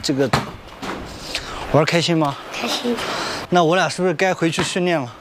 这个玩开心吗？ 开心。 那我俩是不是该回去训练了？